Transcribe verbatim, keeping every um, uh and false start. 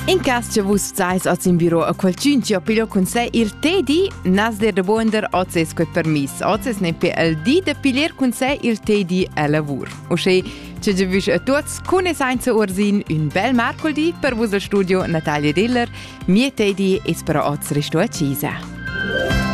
In caso che vos sais oz in biro a qualcun ci opilio con sé il tedi, nas der de bonder oz es quei permis. Oz es ne pe al di de pilier con sé il tedi a lavur. O che ci giavisch a tuots con es einza orsin un bel mercoldi per vos al studio Natalia Diller. Mie tedi es per oz resto a Cisa.